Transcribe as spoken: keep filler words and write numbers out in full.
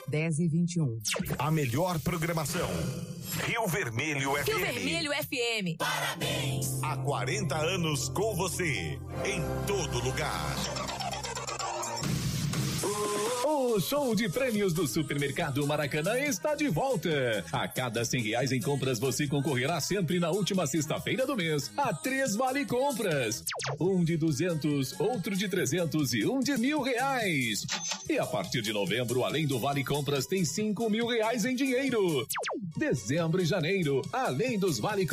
dez e vinte e um. A melhor programação. Rio Vermelho F M. Rio Vermelho F M. Parabéns! Há quarenta anos com você, em todo lugar. O show de prêmios do Supermercado Maracanã está de volta. A cada cem reais em compras, você concorrerá sempre na última sexta-feira do mês a três vale compras. Um de duzentos, outro de trezentos e um de mil reais. E a partir de novembro, além do vale compras, tem cinco mil reais em dinheiro. Dezembro e janeiro, além dos vale